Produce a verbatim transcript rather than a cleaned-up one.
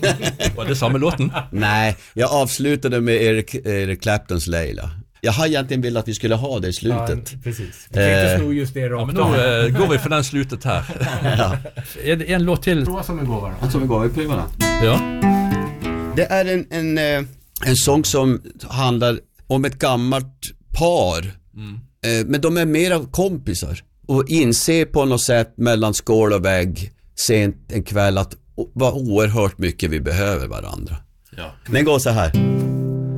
Var det samma låten? Nej, jag avslutade med Eric, Eric Claptons Leila. Jag har egentligen velat att vi skulle ha det i slutet. Ja, precis. Vi tänkte sno just det rakt. Ja, men då eh, går vi för den slutet här. Ja. En, en låt till. Prova som en gåva då. Som en gåva, vi prövar den. Ja. Det är en, en, eh, en sång som handlar om ett gammalt par. Mm. Eh, men de är mer av kompisar. Och inser på något sätt mellan skål och vägg sent en kväll att vad oerhört mycket vi behöver varandra. Ja. Den går så här.